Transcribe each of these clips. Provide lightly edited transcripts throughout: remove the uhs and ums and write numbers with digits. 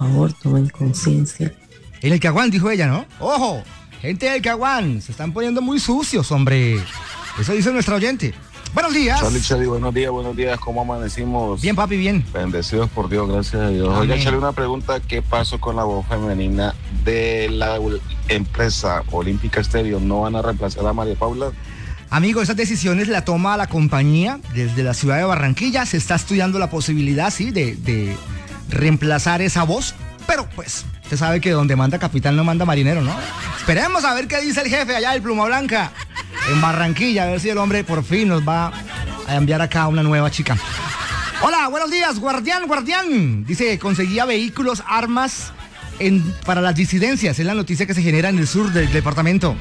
favor, tomen conciencia. En el Caguán, dijo ella, ¿no? ¡Ojo! Gente del Caguán, se están poniendo muy sucios, hombre. Eso dice nuestra oyente. Buenos días. Charlie, buenos días, ¿cómo amanecimos? Bien, papi, bien. Bendecidos por Dios, gracias a Dios. Oiga, Charlie, una pregunta, ¿qué pasó con la voz femenina de la empresa Olímpica Estéreo? ¿No van a reemplazar a María Paula? Amigo, esas decisiones la toma la compañía desde la ciudad de Barranquilla. Se está estudiando la posibilidad, sí, de reemplazar esa voz, pero pues, usted sabe que donde manda capitán no manda marinero, ¿no? Esperemos a ver qué dice el jefe allá del Pluma Blanca, en Barranquilla, a ver si el hombre por fin nos va a enviar acá una nueva chica. Hola, buenos días, guardián. Dice, conseguía vehículos, armas para las disidencias. Es la noticia que se genera en el sur del departamento.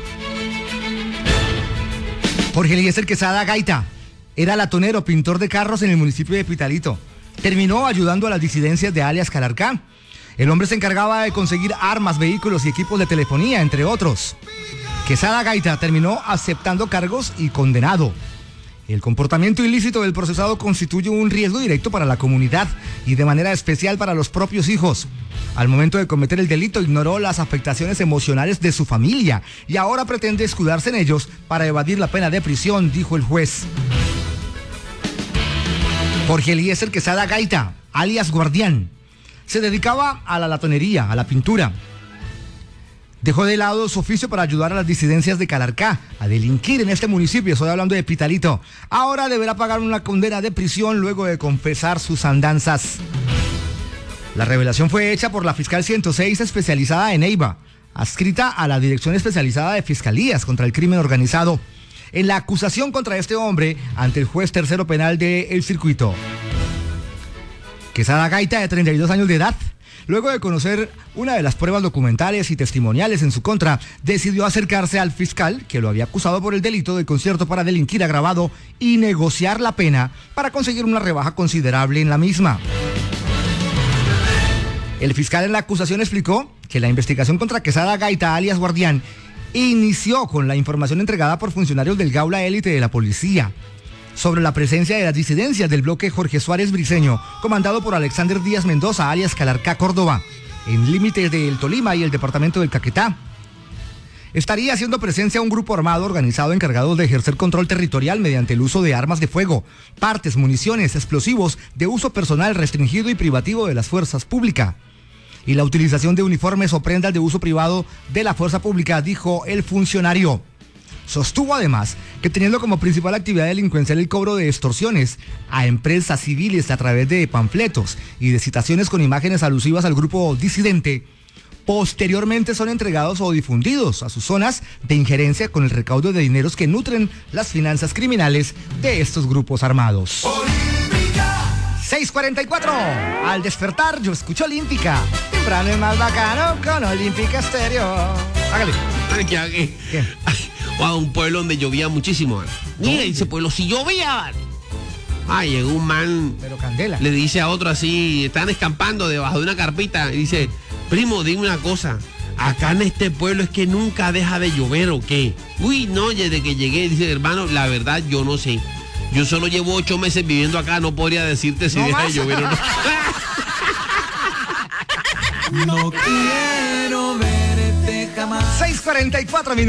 Jorge Eliezer Quesada Gaita era latonero, pintor de carros en el municipio de Pitalito. Terminó ayudando a las disidencias de alias Calarcá. El hombre se encargaba de conseguir armas, vehículos y equipos de telefonía, entre otros. Quesada Gaita terminó aceptando cargos y condenado. El comportamiento ilícito del procesado constituye un riesgo directo para la comunidad y de manera especial para los propios hijos. Al momento de cometer el delito ignoró las afectaciones emocionales de su familia y ahora pretende escudarse en ellos para evadir la pena de prisión, dijo el juez. Jorge Eliezer Quesada Gaita, alias Guardián, se dedicaba a la latonería, a la pintura. Dejó de lado su oficio para ayudar a las disidencias de Calarcá a delinquir en este municipio. Estoy hablando de Pitalito. Ahora deberá pagar una condena de prisión luego de confesar sus andanzas. La revelación fue hecha por la fiscal 106 especializada en Neiva, adscrita a la Dirección Especializada de Fiscalías contra el Crimen Organizado, en la acusación contra este hombre ante el juez tercero penal de El Circuito. Quesada Gaita, de 32 años de edad, luego de conocer una de las pruebas documentales y testimoniales en su contra, decidió acercarse al fiscal que lo había acusado por el delito de concierto para delinquir agravado y negociar la pena para conseguir una rebaja considerable en la misma. El fiscal en la acusación explicó que la investigación contra Quesada Gaita, alias Guardián, inició con la información entregada por funcionarios del Gaula Élite de la policía sobre la presencia de las disidencias del bloque Jorge Suárez Briceño, comandado por Alexander Díaz Mendoza, alias Calarcá, Córdoba, en límites del Tolima y el departamento del Caquetá. Estaría haciendo presencia un grupo armado organizado encargado de ejercer control territorial mediante el uso de armas de fuego, partes, municiones, explosivos de uso personal restringido y privativo de las fuerzas públicas, y la utilización de uniformes o prendas de uso privado de la fuerza pública, dijo el funcionario. Sostuvo además que teniendo como principal actividad delincuencial el cobro de extorsiones a empresas civiles a través de panfletos y de citaciones con imágenes alusivas al grupo disidente, posteriormente son entregados o difundidos a sus zonas de injerencia con el recaudo de dineros que nutren las finanzas criminales de estos grupos armados. 6:44. Al despertar yo escucho Olímpica. Temprano es más bacano con Olímpica Estéreo. Hágale. ¿Qué? A un pueblo donde llovía muchísimo. Mira, ese pueblo si llovía. Llegó un man. Pero candela. Le dice a otro así, están escampando debajo de una carpita. Y dice, primo, dime una cosa. Acá en este pueblo es que nunca deja de llover, ¿o qué? Uy, no, desde que llegué, dice, hermano, la verdad yo no sé. Yo solo llevo 8 meses viviendo acá, no podría decirte si deja de llover o no. No quiero verte jamás. 6:44 minutos.